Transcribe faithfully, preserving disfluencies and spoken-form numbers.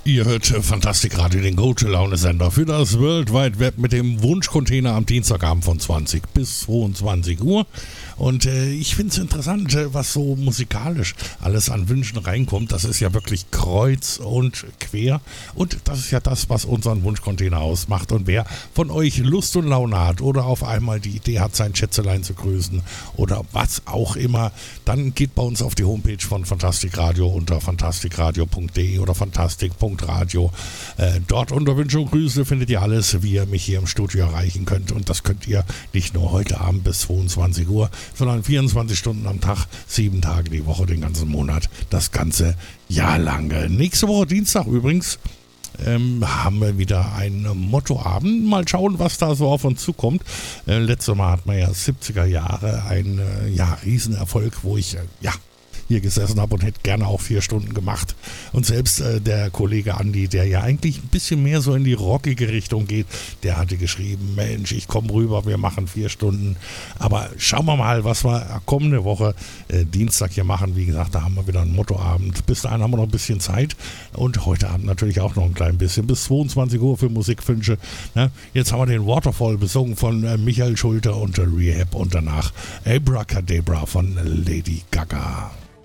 Ihr hört Fantastik Radio, den Go-To-Laune-Sender für das World Wide Web mit dem Wunschcontainer am Dienstagabend von zwanzig bis zweiundzwanzig Uhr. Und äh, ich finde es interessant, äh, was so musikalisch alles an Wünschen reinkommt. Das ist ja wirklich kreuz und quer. Und das ist ja das, was unseren Wunschcontainer ausmacht. Und wer von euch Lust und Laune hat oder auf einmal die Idee hat, sein Schätzelein zu grüßen oder was auch immer, dann geht bei uns auf die Homepage von Fantastik Radio unter fantastikradio punkt de oder fantastik punkt radio. Äh, dort unter Wünsche und Grüße findet ihr alles, wie ihr mich hier im Studio erreichen könnt. Und das könnt ihr nicht nur heute Abend bis zweiundzwanzig Uhr, sondern vierundzwanzig Stunden am Tag, sieben Tage die Woche, den ganzen Monat, das ganze Jahr lang. Nächste Woche Dienstag übrigens ähm, haben wir wieder einen Mottoabend. Mal schauen, was da so auf uns zukommt. Äh, letztes Mal hatten wir ja siebziger Jahre einen äh, ja, Riesenerfolg, wo ich äh, ja hier gesessen habe und hätte gerne auch vier Stunden gemacht. Und selbst äh, der Kollege Andi, der ja eigentlich ein bisschen mehr so in die rockige Richtung geht, der hatte geschrieben, Mensch, ich komme rüber, wir machen vier Stunden. Aber schauen wir mal, was wir kommende Woche äh, Dienstag hier machen. Wie gesagt, da haben wir wieder einen Mottoabend. Bis dahin haben wir noch ein bisschen Zeit. Und heute Abend natürlich auch noch ein klein bisschen. Bis zweiundzwanzig Uhr für Musikwünsche. Ne? Jetzt haben wir den Waterfall besungen von äh, Michael Schulte und äh, Rehab und danach Abracadabra von Lady Gaga.